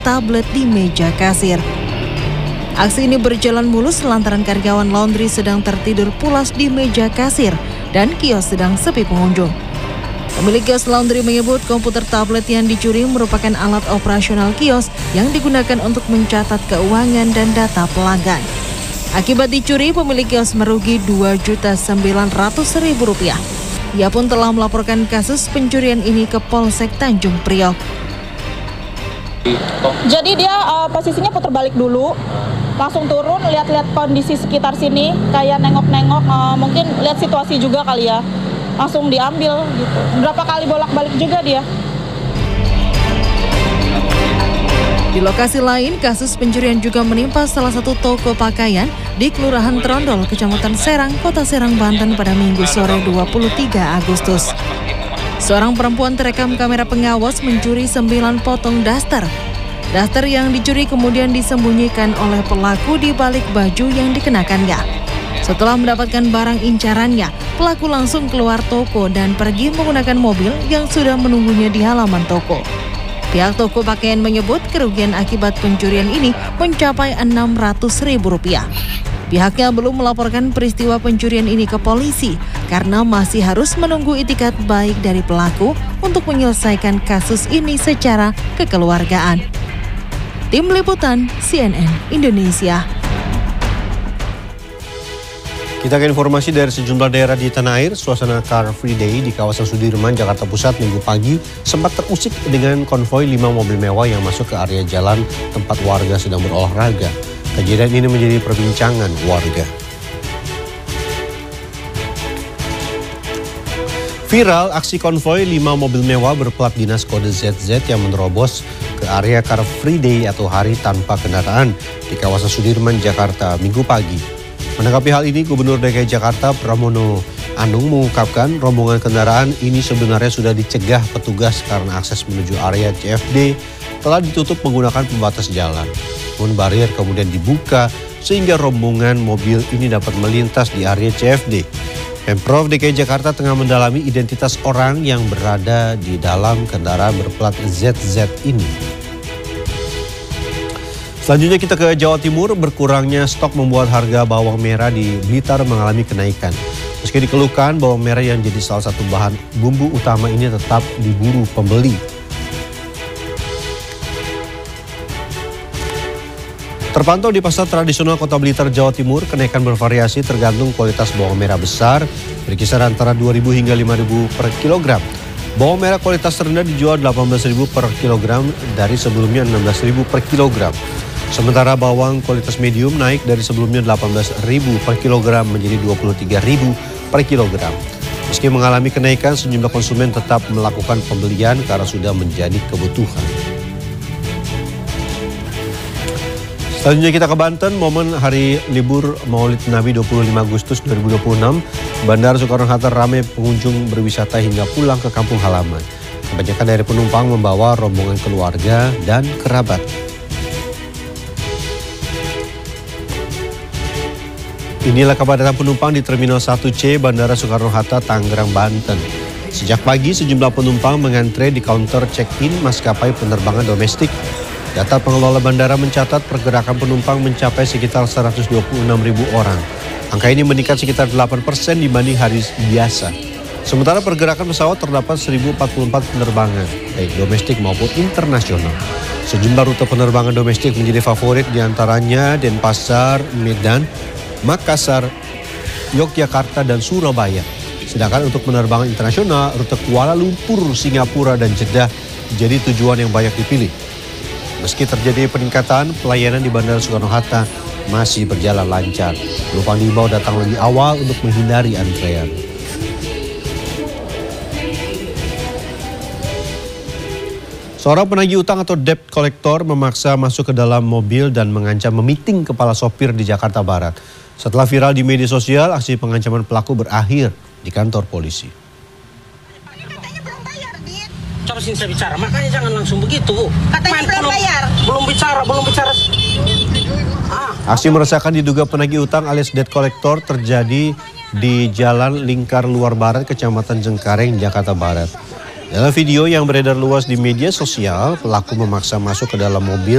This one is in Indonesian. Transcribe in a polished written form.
tablet di meja kasir. Aksi ini berjalan mulus lantaran karyawan laundry sedang tertidur pulas di meja kasir dan kios sedang sepi pengunjung. Pemilik kios laundry menyebut komputer tablet yang dicuri merupakan alat operasional kios yang digunakan untuk mencatat keuangan dan data pelanggan. Akibat dicuri, pemilik kios merugi Rp2.900.000. Ia pun telah melaporkan kasus pencurian ini ke Polsek Tanjung Priok. Jadi dia posisinya putar balik dulu, langsung turun, lihat-lihat kondisi sekitar sini, kayak nengok-nengok, mungkin lihat situasi juga kali ya, langsung diambil gitu. Berapa kali bolak-balik juga dia. Di lokasi lain, kasus pencurian juga menimpa salah satu toko pakaian di Kelurahan Trondol, Kecamatan Serang, Kota Serang, Banten pada Minggu sore 23 Agustus. Seorang perempuan terekam kamera pengawas mencuri 9 potong daster. Daster yang dicuri kemudian disembunyikan oleh pelaku di balik baju yang dikenakannya. Setelah mendapatkan barang incarannya, pelaku langsung keluar toko dan pergi menggunakan mobil yang sudah menunggunya di halaman toko. Pihak toko pakaian menyebut kerugian akibat pencurian ini mencapai Rp600.000. Pihaknya belum melaporkan peristiwa pencurian ini ke polisi karena masih harus menunggu itikat baik dari pelaku untuk menyelesaikan kasus ini secara kekeluargaan. Tim Liputan CNN Indonesia. Kita ke informasi dari sejumlah daerah di tanah air. Suasana Car Free Day di kawasan Sudirman, Jakarta Pusat Minggu pagi sempat terusik dengan konvoi 5 mobil mewah yang masuk ke area jalan tempat warga sedang berolahraga. Kejadian ini menjadi perbincangan warga. Viral aksi konvoi 5 mobil mewah berplat dinas kode ZZ yang menerobos ke area Car Free Day atau hari tanpa kendaraan di kawasan Sudirman, Jakarta Minggu pagi. Menanggapi hal ini, Gubernur DKI Jakarta Pramono Anung mengungkapkan rombongan kendaraan ini sebenarnya sudah dicegah petugas karena akses menuju area CFD telah ditutup menggunakan pembatas jalan. Pun barier kemudian dibuka sehingga rombongan mobil ini dapat melintas di area CFD. Pemprov DKI Jakarta tengah mendalami identitas orang yang berada di dalam kendaraan berplat ZZ ini. Selanjutnya kita ke Jawa Timur. Berkurangnya stok membuat harga bawang merah di Blitar mengalami kenaikan. Meski dikeluhkan, bawang merah yang jadi salah satu bahan bumbu utama ini tetap diburu pembeli. Terpantau di pasar tradisional Kota Blitar, Jawa Timur, kenaikan bervariasi tergantung kualitas bawang merah besar, berkisar antara Rp2.000 hingga Rp5.000 per kilogram. Bawang merah kualitas rendah dijual Rp18.000 per kilogram dari sebelumnya Rp16.000 per kilogram. Sementara bawang kualitas medium naik dari sebelumnya Rp18.000 per kilogram menjadi Rp23.000 per kilogram. Meski mengalami kenaikan, sejumlah konsumen tetap melakukan pembelian karena sudah menjadi kebutuhan. Selanjutnya kita ke Banten, momen hari libur Maulid Nabi 25 Agustus 2026, Bandara Soekarno-Hatta ramai pengunjung berwisata hingga pulang ke kampung halaman. Kebanyakan dari penumpang membawa rombongan keluarga dan kerabat. Inilah kepadatan penumpang di Terminal 1C Bandara Soekarno-Hatta, Tangerang, Banten. Sejak pagi, sejumlah penumpang mengantre di counter check-in maskapai penerbangan domestik. Data pengelola bandara mencatat pergerakan penumpang mencapai sekitar 126.000 orang. Angka ini meningkat sekitar 8% dibanding hari biasa. Sementara pergerakan pesawat terdapat 1.044 penerbangan, baik domestik maupun internasional. Sejumlah rute penerbangan domestik menjadi favorit diantaranya Denpasar, Medan, Makassar, Yogyakarta, dan Surabaya. Sedangkan untuk penerbangan internasional, rute Kuala Lumpur, Singapura, dan Jeddah jadi tujuan yang banyak dipilih. Meski terjadi peningkatan, pelayanan di Bandara Soekarno-Hatta masih berjalan lancar. Penumpang diimbau datang lebih awal untuk menghindari antrean. Seorang penagih utang atau debt collector memaksa masuk ke dalam mobil dan mengancam memiting kepala sopir di Jakarta Barat. Setelah viral di media sosial, aksi pengancaman pelaku berakhir di kantor polisi. Terusin saya bicara, makanya jangan langsung begitu. Katanya belum bayar. Belum bicara. Aksi meresahkan diduga penagih utang alias debt collector terjadi di Jalan Lingkar Luar Barat, Kecamatan Cengkareng, Jakarta Barat. Dalam video yang beredar luas di media sosial, pelaku memaksa masuk ke dalam mobil